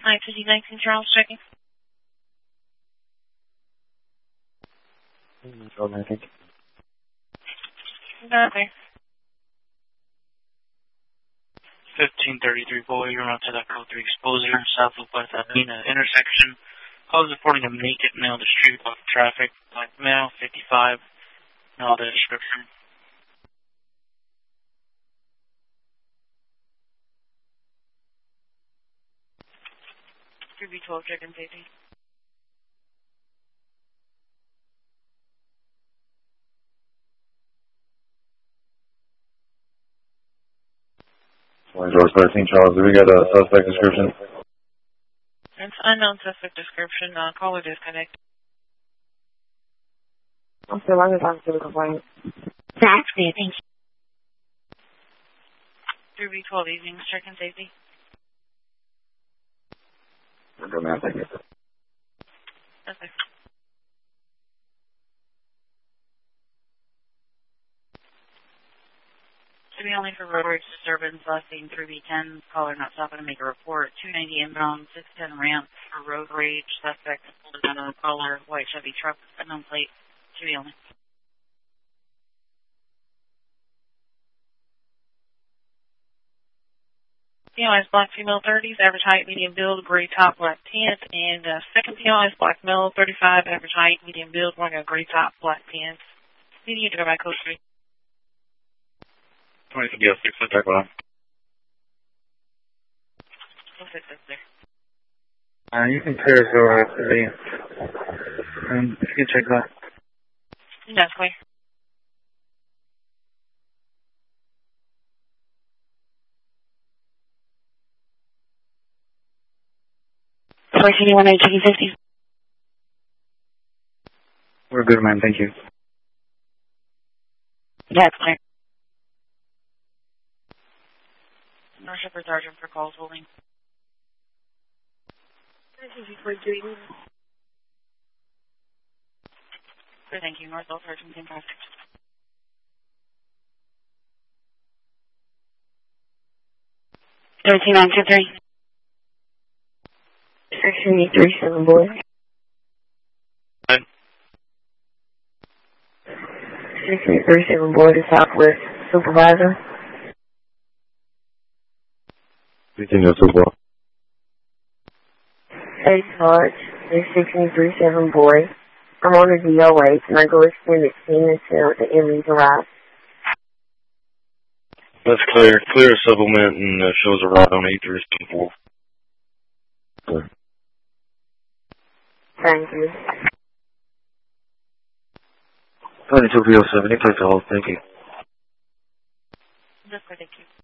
950-19 Charles checking. Charles, I think. Okay. 1533 boy, you're on to that code 3 exposure, south of West Avenida intersection. Cause reporting a naked male to street block traffic, black male, 55. Now the description. 3B12 checking safety. George 13 Charles, do we got a suspect description? It's unknown suspect description. Caller disconnect. I'm still on the talk to the complaint. That's it, thank you. 3B12 evenings checking safety. Okay, man, thank you. Okay. To be only for road rage disturbance, last seen 3B10, caller not stopping to make a report. 290 inbound, 610 ramp for road rage. Suspect pulled down on a caller, white Chevy truck, unknown plate. To be only. POS black female 30s, average height, medium build, gray top, black pants, and second POS black male 35, average height, medium build, wearing a gray top, black pants. Medium to go by code 3. 20 to BL6, attack line. You can clear us over after the. You can check that. That's clear. First, anyone at checking 50? We're good, man. Thank you. That's clear. North Shepherd Sergeant for calls holding. Thank you. North Sergeant in traffic. 13923. 637 boy. 6837 boy to Southwest Supervisor. 15-2 Hey, Sarge. 66837 boy. I'm on the DOH and I go extended scene until the MEs arrive. That's clear. Clear supplement and shows a ride on 8374. Clear. Thank you. 22 PO7, you take the whole, thank you. That's clear, thank you.